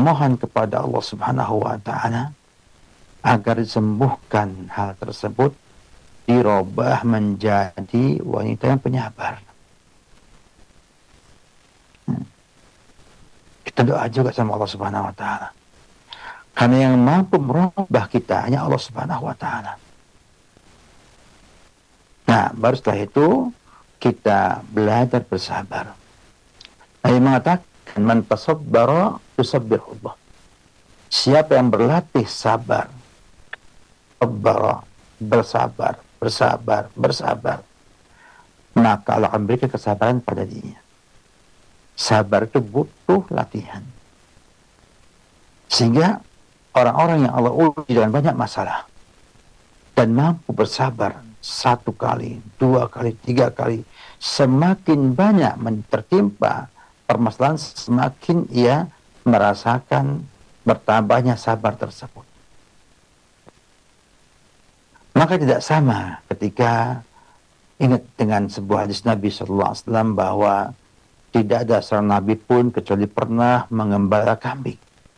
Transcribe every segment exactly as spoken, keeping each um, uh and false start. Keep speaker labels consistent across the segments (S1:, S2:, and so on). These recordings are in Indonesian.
S1: memohon kepada Allah Subhanahu wa taala agar disembuhkan hal tersebut, dirubah menjadi wanita yang penyabar. Kita doa juga sama Allah Subhanahu wa taala. Karena yang mampu merubah kita hanya Allah Subhanahu wa taala. Nah, baru setelah itu kita belajar bersabar. Nabi mengatakan, man tasabbara tusabbihullah. Siapa yang berlatih sabar, sabbara, bersabar, bersabar, bersabar, maka Allah akan berikan kesabaran pada dirinya. Sabar itu butuh latihan. Sehingga orang-orang yang Allah uji dengan banyak masalah dan mampu bersabar satu kali, dua kali, tiga kali, semakin banyak tertimpa permasalahan, semakin ia merasakan bertambahnya sabar tersebut. Maka tidak sama ketika ingat dengan sebuah hadis Nabi shallallahu alaihi wasallam bahwa tidak ada seorang Nabi pun kecuali pernah mengembala kambing.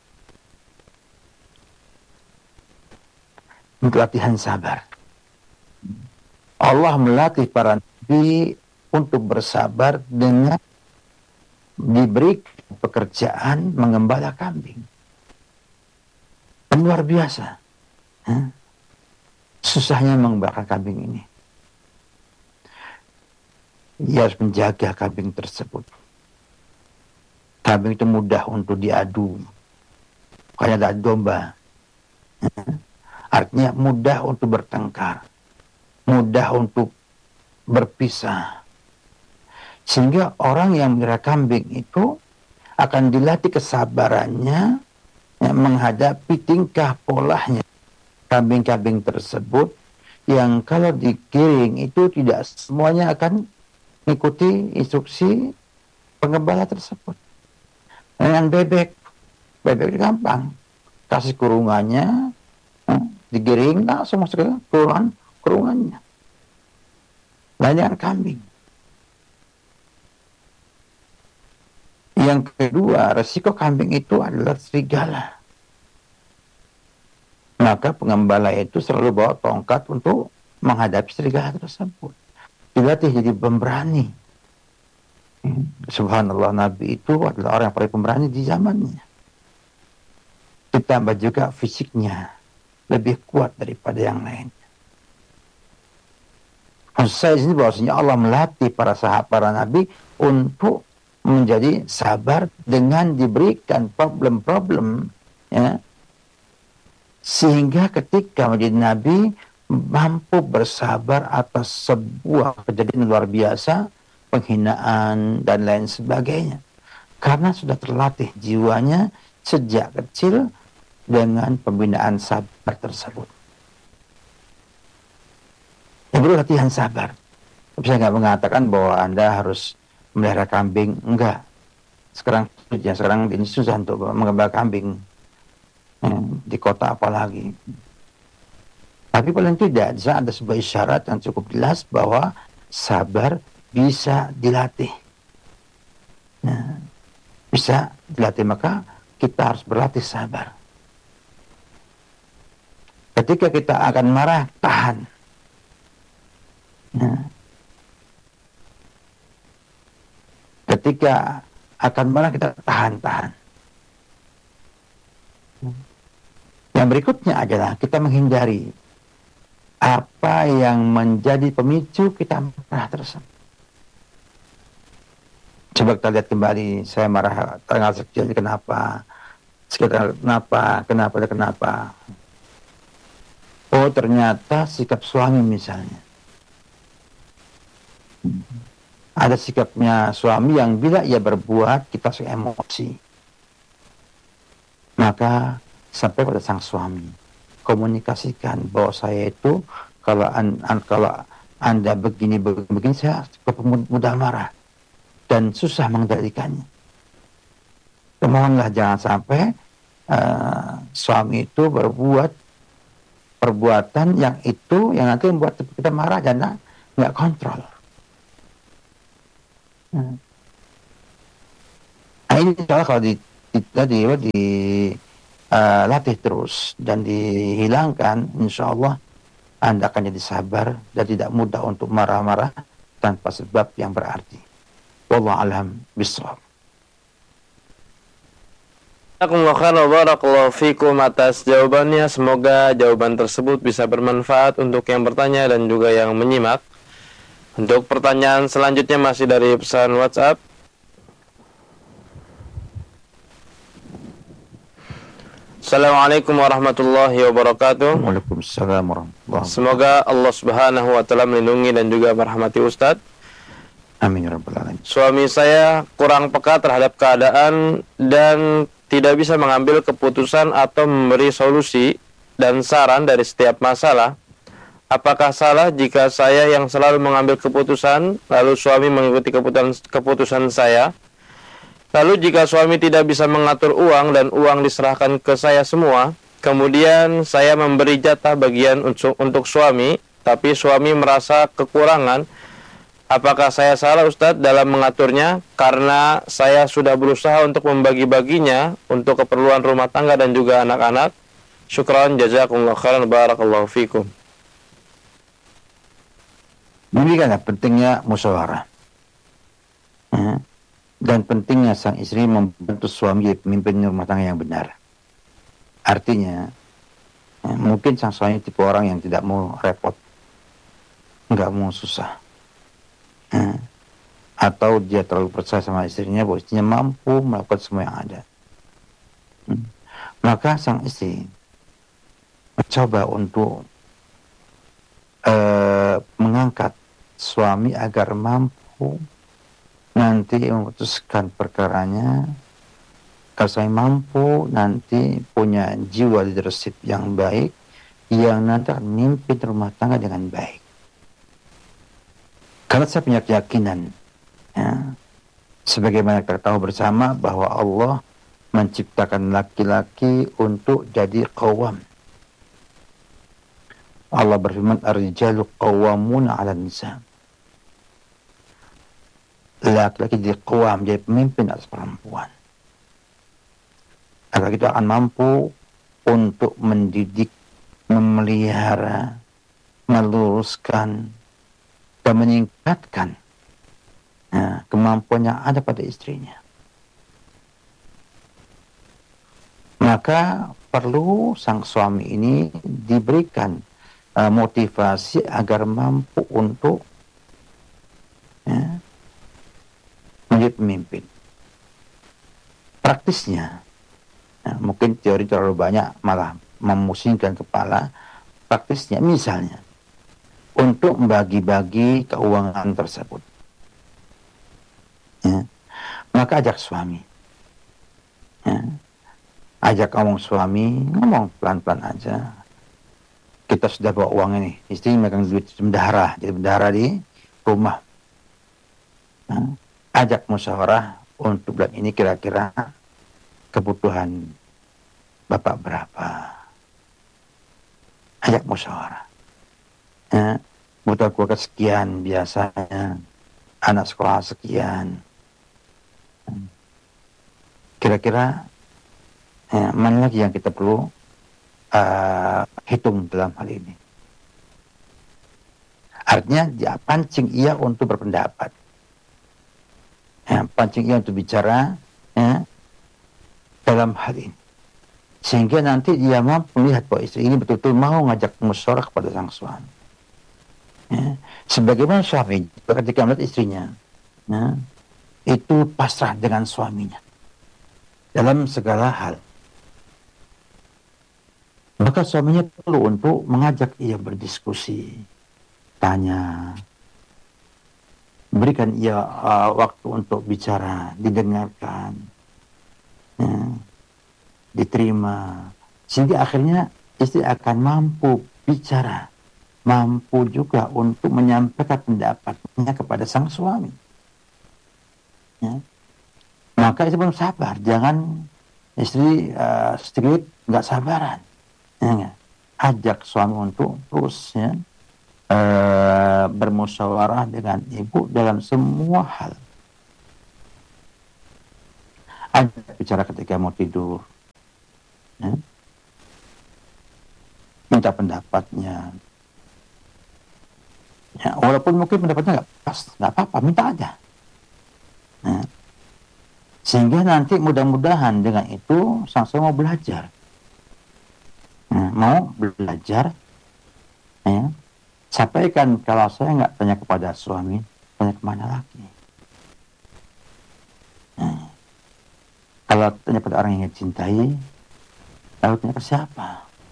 S1: Untuk latihan sabar. Allah melatih para Nabi untuk bersabar dengan diberi pekerjaan mengembala kambing. Luar biasa. Huh? Susahnya mengembala kambing ini. Ia harus menjaga kambing tersebut. Kambing itu mudah untuk diadu. Kayak ada domba. Artinya mudah untuk bertengkar. Mudah untuk berpisah. Sehingga orang yang melihara kambing itu akan dilatih kesabarannya ya, menghadapi tingkah polanya kambing-kambing tersebut yang kalau digiring itu tidak semuanya akan mengikuti instruksi pengembala tersebut. Dengan bebek, bebek gampang, kasih kurungannya, eh, digiring langsung masuk ke kurungan, kurungannya. Lain dengan kambing. Yang kedua, resiko kambing itu adalah serigala. Maka pengembala itu selalu bawa tongkat untuk menghadapi serigala tersebut. Dilatih jadi pemberani. Subhanallah, Nabi itu adalah orang yang paling pemberani di zamannya. Ditambah juga fisiknya lebih kuat daripada yang lain. Maksud saya di sini bahwasanya Allah melatih para sahabat, para Nabi untuk menjadi sabar dengan diberikan problem-problem, ya, sehingga ketika menjadi Nabi mampu bersabar atas sebuah kejadian luar biasa, penghinaan dan lain sebagainya, karena sudah terlatih jiwanya sejak kecil dengan pembinaan sabar tersebut. Ya, perlu latihan sabar. Saya nggak mengatakan bahwa Anda harus melihara kambing, enggak. Sekarang ya, sekarang ini susah untuk mengembala kambing, ya, di kota apalagi. Tapi paling tidak ada sebuah isyarat yang cukup jelas bahwa sabar bisa dilatih. Nah, bisa dilatih, maka kita harus berlatih sabar. Ketika kita akan marah, tahan. Nah, ketika akan marah, kita tahan-tahan. Yang berikutnya adalah kita menghindari apa yang menjadi pemicu kita marah tersebut. Coba kita lihat kembali, saya marah tanggal sekian, kenapa? Sekitar kenapa? Kenapa? Kenapa? Oh, ternyata sikap suami misalnya. Ada sikapnya suami yang bila ia berbuat, kita suka emosi. Maka sampai pada sang suami, komunikasikan bahwa saya itu kalau an, an, kalau Anda begini begini, begini saya mudah marah dan susah mengendalikannya. Mohonlah jangan sampai uh, suami itu berbuat perbuatan yang itu yang nanti membuat kita marah dan nggak kontrol. Nah, ini kalau di tadi di uh, latih terus dan dihilangkan, insya Allah Anda akan jadi sabar dan tidak mudah untuk marah-marah tanpa sebab yang berarti. Wallahu a'lam bishawab.
S2: Barakallahu fikum atas jawabannya. Semoga jawaban tersebut bisa bermanfaat untuk yang bertanya dan juga yang menyimak. Untuk pertanyaan selanjutnya masih dari pesan WhatsApp. Assalamualaikum warahmatullahi wabarakatuh.
S1: Waalaikumsalam warahmatullahi wabarakatuh.
S2: Semoga Allah Subhanahu wa taala melindungi dan juga merahmati Ustadz.
S1: Amin ya rabbal alamin.
S2: Suami saya kurang peka terhadap keadaan dan tidak bisa mengambil keputusan atau memberi solusi dan saran dari setiap masalah. Apakah salah jika saya yang selalu mengambil keputusan, lalu suami mengikuti keputusan, keputusan saya? Lalu jika suami tidak bisa mengatur uang dan uang diserahkan ke saya semua, kemudian saya memberi jatah bagian untuk, untuk suami, tapi suami merasa kekurangan, apakah saya salah Ustadz dalam mengaturnya? Karena saya sudah berusaha untuk membagi-baginya untuk keperluan rumah tangga dan juga anak-anak. Syukran, jazakumullah khairan, barakallahu fikum.
S1: Demikianlah pentingnya musyawarah. Hmm. Dan pentingnya sang istri membantu suami jadi pemimpin rumah tangga yang benar. Artinya, ya, mungkin sang suami tipe orang yang tidak mau repot, nggak mau susah. Ya. Atau dia terlalu percaya sama istrinya bahwa istrinya mampu melakukan semua yang ada. Hmm. Maka sang istri mencoba untuk uh, mengangkat suami agar mampu nanti memutuskan perkaranya. Kalau saya mampu nanti punya jiwa leadership yang baik, yang nanti akan memimpin rumah tangga dengan baik. Kalau saya punya keyakinan, ya, sebagaimana kita tahu bersama bahwa Allah menciptakan laki-laki untuk jadi qawwam. Allah berfirman, ar-rijalu qawwamuna 'alan nisa. Laki-laki jadi qawwam, jadi pemimpin atas perempuan. Laki-laki itu akan mampu untuk mendidik, memelihara, meluruskan, dan meningkatkan ya, kemampuan yang ada pada istrinya. Maka perlu sang suami ini diberikan uh, motivasi agar mampu untuk ya, menjadi pemimpin. Praktisnya, ya, mungkin teori terlalu banyak malah memusingkan kepala. Praktisnya, misalnya, untuk membagi-bagi keuangan tersebut, ya, maka ajak suami. Ya, ajak ngomong suami, ngomong pelan-pelan aja. Kita sudah bawa uang ini, istri megang duit bendahara, jadi bendahara di rumah. Ya, ajak musyawarah untuk bulan ini kira-kira kebutuhan bapak berapa. Ajak musyawarah. Ya, butuh keluarga sekian biasanya, anak sekolah sekian. Kira-kira ya, mana lagi yang kita perlu uh, hitung dalam hal ini. Artinya dia pancing ia untuk berpendapat. Ya, pancing ia untuk bicara ya, dalam hal ini, sehingga nanti dia mampu melihat bahwa istri ini betul-betul mau ngajak musyawarah kepada sang suami. Ya, sebagaimana suami ketika melihat istrinya ya, itu pasrah dengan suaminya dalam segala hal, maka suaminya perlu untuk mengajak ia berdiskusi, tanya, berikan ia uh, waktu untuk bicara, didengarkan, ya, diterima, sehingga akhirnya istri akan mampu bicara, mampu juga untuk menyampaikan pendapatnya kepada sang suami. Ya. Maka istri belum sabar, jangan istri uh, sedikit nggak sabaran, ya, ajak suami untuk terus ya, Uh, bermusyawarah dengan ibu dalam semua hal. Ajak bicara ketika mau tidur. Ya. Minta pendapatnya. Ya, walaupun mungkin pendapatnya nggak pas, nggak apa-apa, minta aja. Nah, sehingga nanti mudah-mudahan dengan itu sang suami mau belajar. Nah, mau belajar, ya, sampaikan kalau saya nggak tanya kepada suami, tanya kemana lagi. Nah, kalau tanya pada orang yang cintai, lalu tanya ke siapa?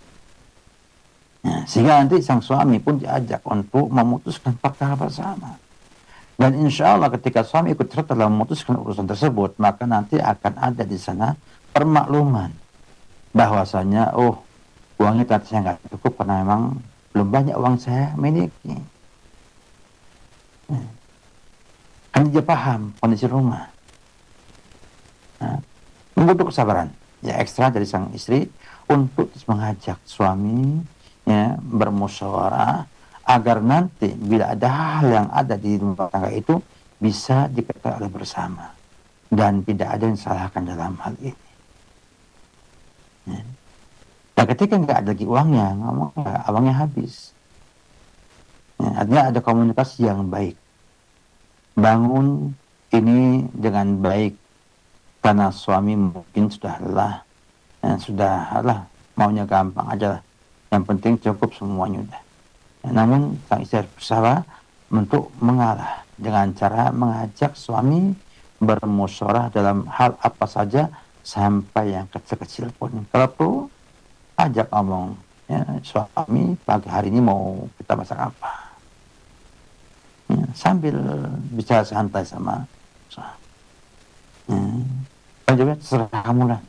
S1: Nah, sehingga nanti sang suami pun diajak untuk memutuskan perkara bersama. Dan insya Allah ketika suami ikut serta dalam memutuskan urusan tersebut, maka nanti akan ada di sana permakluman bahwasanya, oh, uangnya ternyata saya nggak cukup karena memang belum banyak uang saya miliki. Nah, kan dia paham kondisi rumah. Nah, membutuhkan kesabaran, ya ekstra dari sang istri untuk mengajak suami, ya, bermusyawarah agar nanti bila ada hal yang ada di rumah tangga itu bisa diketahui bersama dan tidak ada yang disalahkan dalam hal ini. Ya. Dan ketika nggak ada lagi uangnya, ngomong uangnya habis. Ya, artinya ada komunikasi yang baik. Bangun ini dengan baik karena suami mungkin sudah lelah, ya, sudah lelah, maunya gampang aja lah. Yang penting cukup semuanya udah. Ya, namun sang istri berusaha untuk mengalah dengan cara mengajak suami bermusyawarah dalam hal apa saja sampai yang kecil-kecil pun. Kalau perlu ajak ngomong, ya, suami pagi hari ini mau kita masak apa, ya, sambil bicara santai sama suami. Ya, juga terserah kamu lah.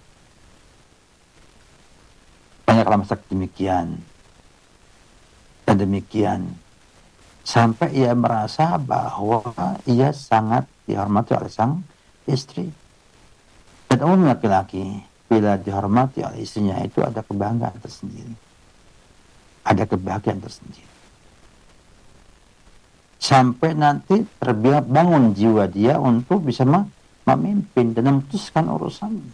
S1: Banyak kalau masak demikian dan demikian sampai ia merasa bahwa ia sangat dihormati oleh sang istri. Dan umum laki-laki bila dihormati oleh istrinya itu ada kebanggaan tersendiri, ada kebahagiaan tersendiri, sampai nanti terbiak bangun jiwa dia untuk bisa memimpin dan memutuskan urusannya.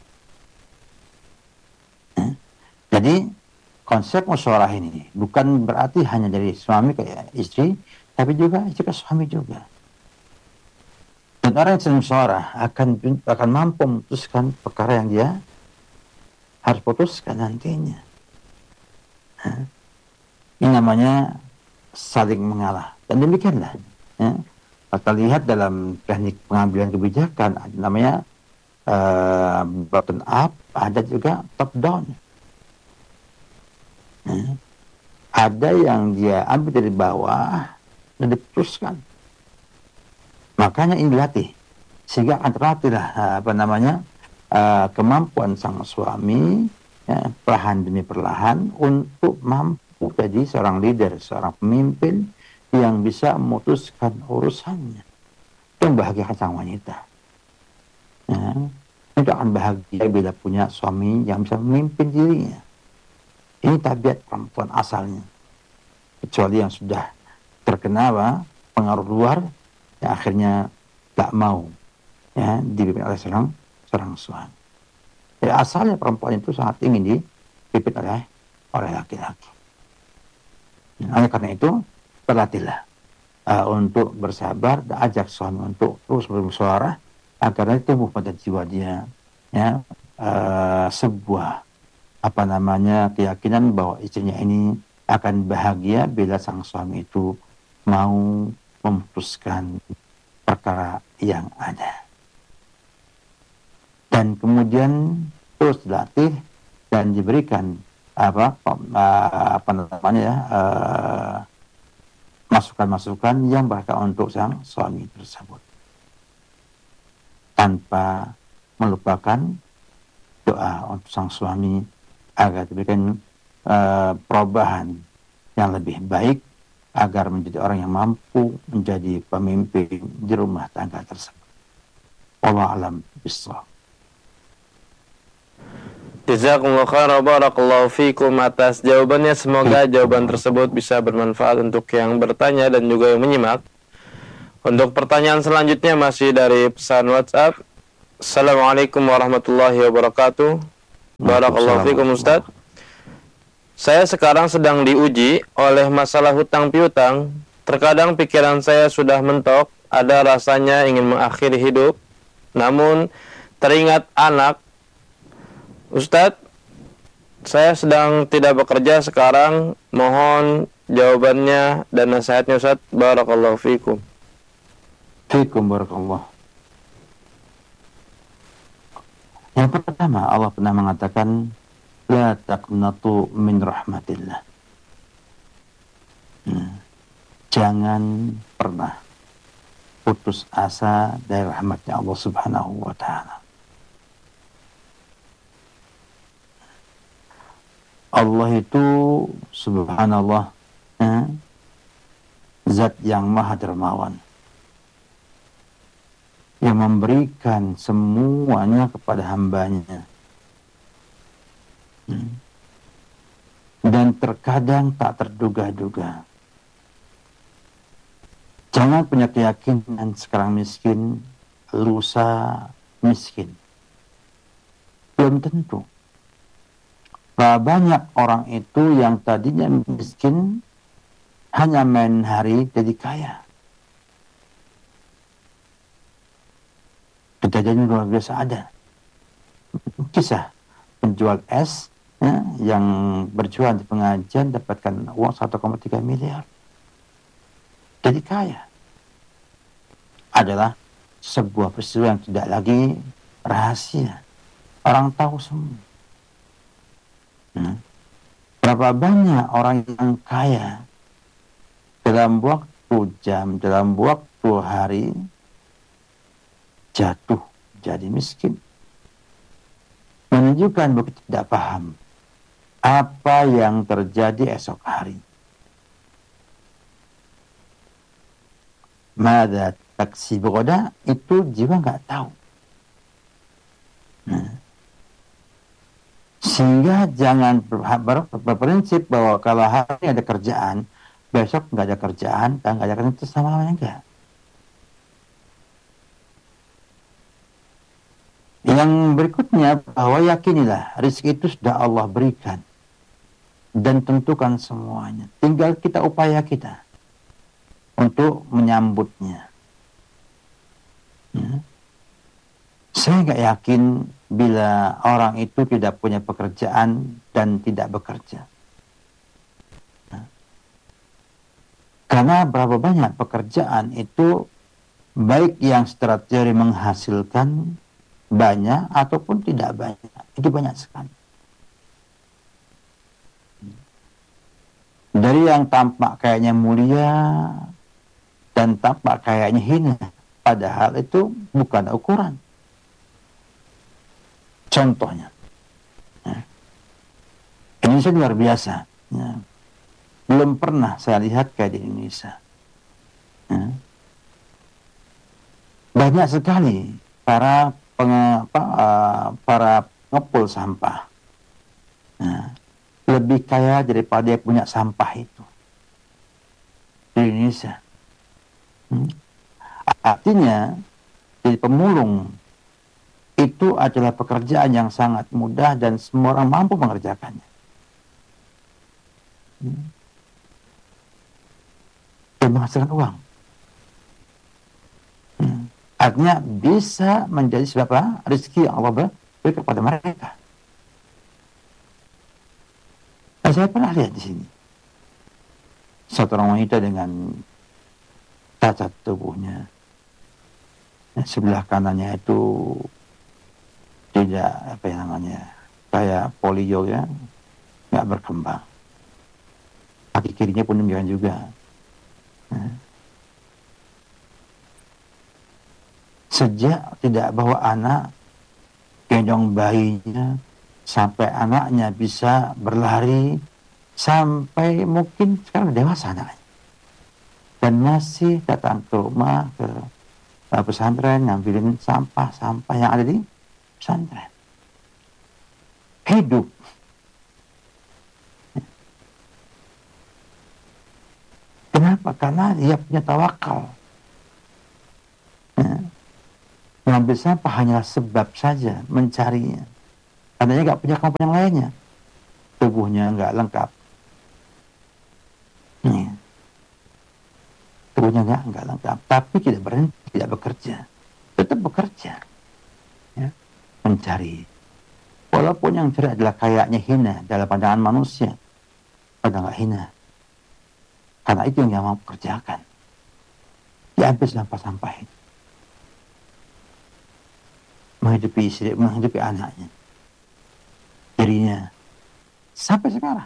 S1: Eh? Jadi konsep musyawarah ini bukan berarti hanya dari suami ke istri, tapi juga istri ke suami juga. Dan orang yang sedang musyawarah akan akan mampu memutuskan perkara yang dia harus putuskan nantinya. Nah, ini namanya saling mengalah. Dan demikianlah. Ya, kita lihat dalam teknik pengambilan kebijakan, ada namanya uh, bottom up, ada juga top down. Ya, ada yang dia ambil dari bawah dan diputuskan. Makanya ini dilatih sehingga akan terlatih lah, apa namanya uh, kemampuan sang suami, ya, perlahan demi perlahan untuk mampu jadi seorang leader, seorang pemimpin yang bisa memutuskan urusannya. Itu membahagiakan sang wanita. Ya, itu akan bahagia bila punya suami yang bisa memimpin dirinya. Ini tabiat perempuan asalnya. Kecuali yang sudah terkena apa, pengaruh luar, ya akhirnya tak mau, ya, dipimpin oleh seorang seorang suami. Ya, asalnya perempuan itu sangat ingin dipimpin oleh oleh laki-laki. Nah, karena itu berlatihlah uh, untuk bersabar dan ajak suami untuk terus bermusyawarah agar tumbuh pada jiwa dia, ya, uh, sebuah apa namanya keyakinan bahwa istrinya ini akan bahagia bila sang suami itu mau memutuskan perkara yang ada. Dan kemudian terus dilatih dan diberikan apa apa namanya ya, uh, masukan-masukan yang berkah untuk sang suami tersebut, tanpa melupakan doa untuk sang suami agar diberikan uh, perubahan yang lebih baik agar menjadi orang yang mampu menjadi pemimpin di rumah tangga tersebut. Wallahu a'lam bishawab.
S2: Jazakumullah khairan wa barakallahu fikum atas jawabannya. Semoga jawaban tersebut bisa bermanfaat untuk yang bertanya dan juga yang menyimak. Untuk pertanyaan selanjutnya masih dari pesan WhatsApp Assalamualaikum warahmatullahi wabarakatuh. Barakallahu fikum Ustaz. Saya sekarang sedang diuji oleh masalah hutang piutang. Terkadang pikiran saya sudah mentok, ada rasanya ingin mengakhiri hidup. Namun teringat anak. Ustaz, saya sedang tidak bekerja sekarang. Mohon jawabannya dan nasihatnya Ustaz. Barakallahu fikum.
S1: Fikum barakallah. Yang pertama, Allah pernah mengatakan, la taqnatu min rahmatillah. Hmm. Jangan pernah putus asa dari rahmatnya Allah Subhanahu wa ta'ala. Allah itu subhanallah, eh, zat yang maha dermawan, yang memberikan semuanya kepada hambanya. Hmm. Dan terkadang tak terduga-duga. Jangan punya keyakinan sekarang miskin, lusa miskin. Belum tentu. Bahwa banyak orang itu yang tadinya miskin, hanya main hari jadi kaya. Kejadian luar biasa ada. Kisah penjual es ya, yang berjualan di pengajian dapatkan uang satu koma tiga miliar. Jadi kaya. Adalah sebuah peristiwa yang tidak lagi rahasia. Orang tahu semua. Hmm. Berapa banyak orang yang kaya dalam waktu jam, dalam waktu hari jatuh jadi miskin. Menunjukkan bahwa kita tidak paham apa yang terjadi esok hari. Mada taksi beroda itu jiwa nggak tahu. Nah. Sehingga jangan ber- berprinsip bahwa kalau hari ini ada kerjaan, besok nggak ada kerjaan, dan nggak ada kerjaan itu sama enggak. Yang berikutnya bahwa yakinilah rezeki itu sudah Allah berikan dan tentukan semuanya. Tinggal kita upaya kita untuk menyambutnya. Ya. Saya nggak yakin bila orang itu tidak punya pekerjaan dan tidak bekerja. Nah, karena berapa banyak pekerjaan itu baik yang secara teori menghasilkan banyak ataupun tidak banyak. Itu banyak sekali. Dari yang tampak kayaknya mulia dan tampak kayaknya hina. Padahal itu bukan ukuran. Contohnya. Ya. Indonesia luar biasa. Ya. Belum pernah saya lihat kayak di Indonesia. Ya. Banyak sekali para penge, apa, uh, para pengepul sampah. Ya. Lebih kaya daripada yang punya sampah itu. Di Indonesia. Hmm. Artinya, jadi pemulung itu adalah pekerjaan yang sangat mudah dan semua orang mampu mengerjakannya. Hmm. Dan menghasilkan uang. Hmm. Artinya bisa menjadi sebab rezeki yang Allah beri kepada mereka. Nah, saya pernah lihat di sini satu orang wanita dengan cacat tubuhnya. Nah, sebelah kanannya itu tidak apa yang namanya kayak polio ya, nggak berkembang. Kaki kirinya pun demikian juga. Nah, sejak tidak bawa anak, gendong bayinya, sampai anaknya bisa berlari, sampai mungkin sekarang dewasa anaknya. Dan masih datang ke rumah, ke pesantren, ngambilin sampah-sampah yang ada di pesantren. Hidup. Kenapa? Karena dia punya tawakal. Ya. Mengambil sampah hanyalah sebab saja mencarinya. Karena dia nggak punya kemampuan yang lainnya. Tubuhnya nggak lengkap. Nih. Tubuhnya nggak nggak lengkap, tapi tidak berhenti, tidak bekerja, tetap bekerja, ya, mencari. Walaupun yang cari adalah kayaknya hina dalam pandangan manusia, padahal nggak hina, karena itu yang dia mau kerjakan. Diambil sampah-sampah itu, menghidupi istri, menghidupi anaknya, dirinya, sampai sekarang.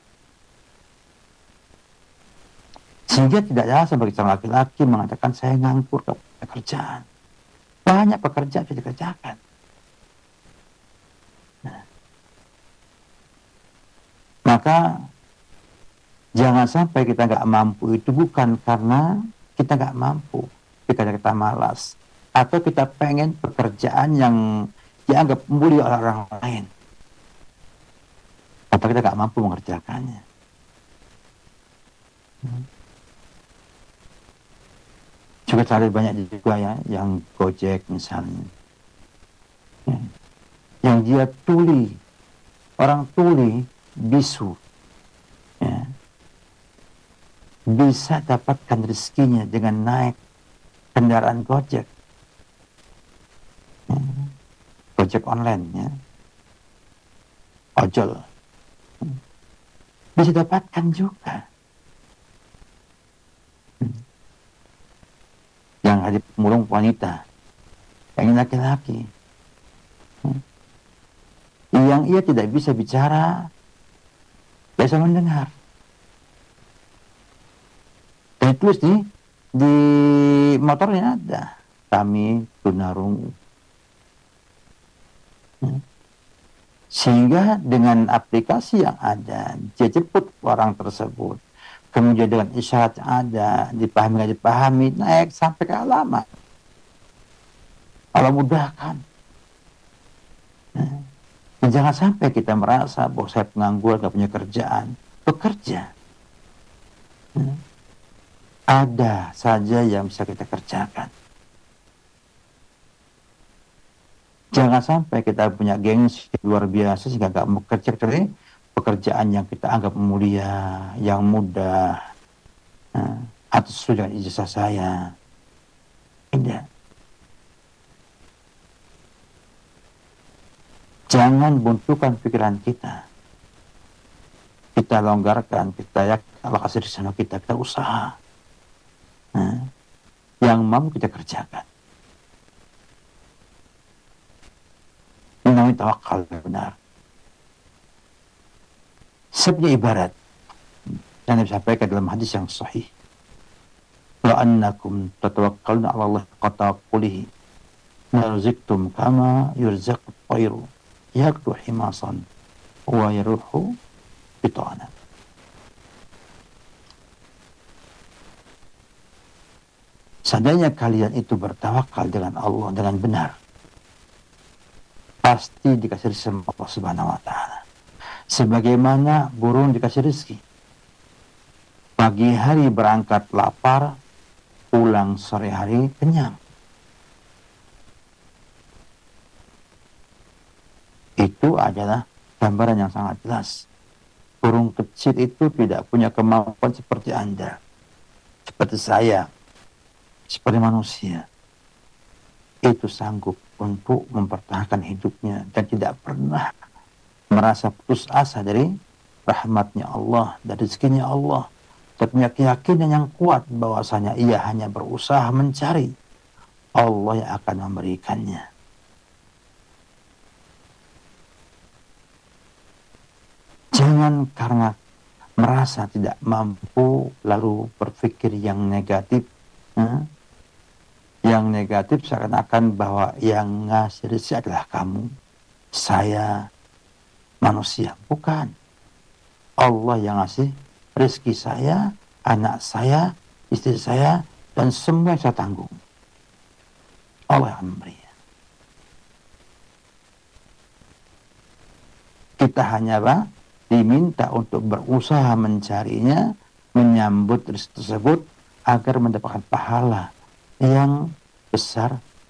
S1: Sehingga tidak ada sebagai seorang laki-laki mengatakan saya nganggur ke pekerjaan. Banyak pekerjaan bisa dikerjakan. Nah, maka jangan sampai kita nggak mampu itu bukan karena kita nggak mampu, karena kita malas, atau kita pengen pekerjaan yang dianggap mulia oleh orang lain, atau kita nggak mampu mengerjakannya. Hmm. Juga cari banyak juga ya, yang Gojek misalnya, ya, yang dia tuli, orang tuli, bisu, ya, bisa dapatkan rezekinya dengan naik kendaraan Gojek, ya, Gojek online, ya, ojol, bisa dapatkan juga. Yang ada pemulung wanita, yang laki-laki, yang ia tidak bisa bicara, bisa mendengar. Dan tulis di di motornya ada, kami tunarungu. Sehingga dengan aplikasi yang ada, dia jemput orang tersebut. Kemudian dengan isyarat ada, dipahami nggak dipahami, naik sampai ke alamat. Allah mudahkan. Nah, dan jangan sampai kita merasa bahwa saya pengangguran, nggak punya kerjaan. Bekerja. Nah, ada saja yang bisa kita kerjakan. Jangan sampai kita punya gengsi luar biasa sehingga nggak mau kerja kecuali pekerjaan yang kita anggap mulia, yang mudah, nah, atau sesuai dengan ijazah saya. Tidak. Jangan buntukan pikiran kita. Kita longgarkan, kita yakin Allah kasih di sana kita, kita usaha. Nah, yang mampu kita kerjakan. Ini namanya tawakal benar. Sebenarnya ibarat yang disampaikan dalam hadis yang sahih, wa annakum tatawakkaluna 'ala Allah qataqulih narziktum kama yurzaqut tayru yaqtu himasan wa yaruhu bitana. Seandainya kalian itu bertawakal dengan Allah dengan benar, pasti dikasih sama Allah Subhanahu wa taala. Sebagaimana burung dikasih rezeki. Pagi hari berangkat lapar, pulang sore hari kenyang. Itu adalah gambaran yang sangat jelas. Burung kecil itu tidak punya kemampuan seperti Anda, seperti saya, seperti manusia. Itu sanggup untuk mempertahankan hidupnya dan tidak pernah merasa putus asa dari rahmatnya Allah, dari rezekinya Allah, dan punya keyakinan yang kuat bahwasanya ia hanya berusaha mencari, Allah yang akan memberikannya. Jangan karena merasa tidak mampu lalu berpikir yang negatif, eh? yang negatif seakan-akan bahwa yang ngasih rezeki adalah kamu, saya, manusia. Bukan. Allah yang ngasih rezeki saya, anak saya, istri saya, dan semua yang saya tanggung. Allah yang memberi. Kita hanya apa? Diminta untuk berusaha mencarinya, menyambut rezeki tersebut agar mendapatkan pahala yang besar